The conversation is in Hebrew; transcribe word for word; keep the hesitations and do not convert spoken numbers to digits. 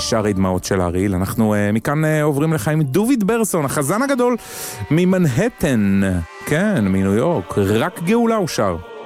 שערי דמעות של אריל. אנחנו uh, מכאן uh, עוברים לך עם דוביד ברסון, החזן הגדול ממנהטן, כן, מניו יורק, רק גאולה הוא שר.